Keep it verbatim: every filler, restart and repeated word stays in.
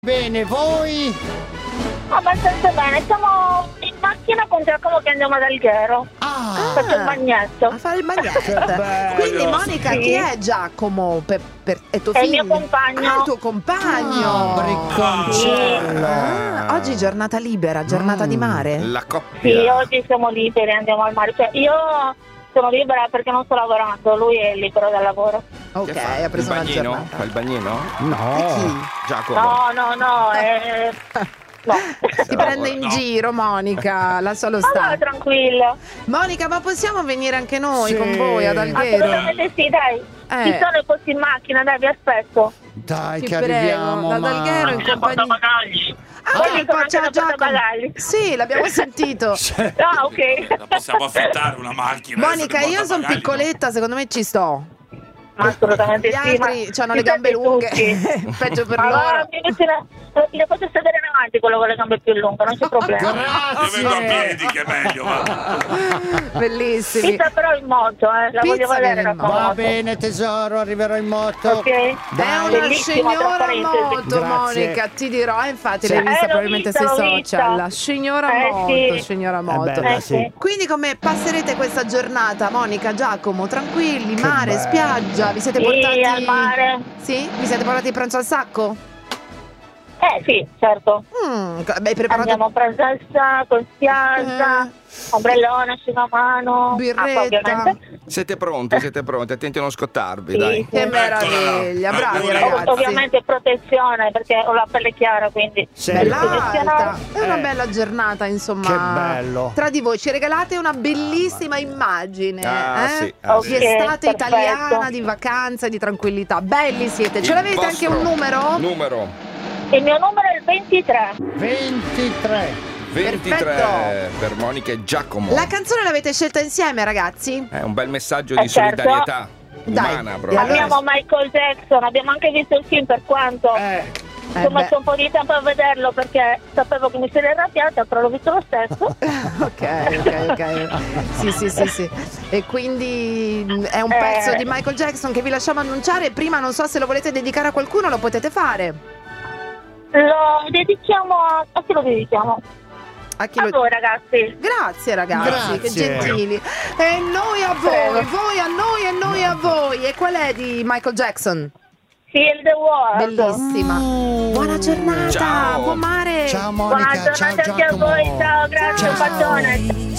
Bene, voi? Abbastanza bene, siamo in macchina con Giacomo che andiamo ad Alghero. Ah, Faccio il bagnetto. A fare il bagnetto. bello. Quindi Monica, Sì. chi è Giacomo? Per, per, è tuo È il figlio? mio compagno. Ah, il tuo compagno. Ah, bricconcello. Ah, oggi giornata libera, giornata di mare. La coppia. Sì, oggi siamo liberi, andiamo al mare. Cioè, io sono libera perché non sto lavorando, lui è libero dal lavoro. Ok, Che fa? ha preso il una bagnino? giornata. Fa il bagnino? No. E chi? Giacomo. No, no, no, è... No. Ti prende in No. giro, Monica, lascialo Ma no, stare. tranquillo. Monica, ma possiamo venire anche noi Sì. con voi ad Alghero? Assolutamente sì, dai. Eh. Ci sono i posti in macchina, dai, vi aspetto. Dai, Ti che prego, arriviamo, ad ma... Alghero in compagnia. Ah, Poi che dicono poi anche ciao da Giacomo. portabagagli. Sì, l'abbiamo sentito. Ah, ok. La possiamo affittare una macchina. Monica, adesso di io sono portabagagli, piccoletta, secondo me ci sto. Ma assolutamente Gli sì. ma altri hanno ci le gambe siete lunghe. tutti. Peggio per Allora, loro. mi mettete- le faccio sedere in avanti quello con le gambe più lunghe, non c'è problema. no? Io vengo a Grazie. piedi che è meglio, va. Bellissimi. Pizza però in moto, eh. La Pizza voglio vedere viene la in tua moto. Va moto. bene, tesoro, arriverò in moto. Ok? È Dai. una Bellissima, tra signora parentesi. moto, Grazie. Monica, ti dirò, eh, infatti Sì. l'hai vista Eh, l'ho probabilmente vista, sui l'ho social. vista. La signora Eh, moto, sì. signora È moto. bella, Eh, sì. sì. Quindi come passerete questa giornata, Monica, Giacomo? Tranquilli, Che mare, bello. spiaggia? Vi siete Sì, portati al mare. Sì? Vi siete portati il pranzo al sacco? Eh sì, certo. Mm, beh, hai preparato Andiamo a pranzo al sacco, in spiaggia, Eh. ombrellone, asciugamano, Birretta. acqua ovviamente. Siete pronti, siete pronti. Attenti a non scottarvi, Sì, dai. Che sì. meraviglia, Eccola. bravi Auguri. ragazzi. Ov- Ovviamente protezione perché ho la pelle chiara, quindi Sì. Bella Posizionare. alta. È una Eh. bella giornata, insomma. Che bello. Tra di voi ci regalate una bellissima immagine. Ah, eh? sì, ah, sì. Di estate Ok, perfetto. italiana, di vacanza, di tranquillità. Belli siete. Ce Il l'avete anche vostro un numero? Numero il mio numero è il ventitré. ventitré. ventitré Perfetto. per Monica e Giacomo. La canzone l'avete scelta insieme, ragazzi? È un bel messaggio Eh, di certo. solidarietà Dai. umana, E proprio. allora- Abbiamo Michael Jackson, abbiamo anche visto il film per quanto Eh, Eh, ci ho beh. messo un po' di tempo a vederlo perché sapevo che mi sarei arrabbiata, però l'ho visto lo stesso. Ok, ok, ok. Sì, sì, sì, sì. E quindi mh, è un Eh. pezzo di Michael Jackson che vi lasciamo annunciare. Prima non so se lo volete dedicare a qualcuno, lo potete fare. Lo dedichiamo a... a chi lo dedichiamo? A chi A lo... voi ragazzi. Grazie ragazzi, Grazie. che gentili. E noi a voi, Prego. voi a noi e noi a voi. E qual è di Michael Jackson? Heal the world. Bellissima. Buona giornata, Ciao. buon mare. ciao Buona Monica, ciao giornata anche a Giacomo. voi, ciao, grazie, un Ciao. bacione.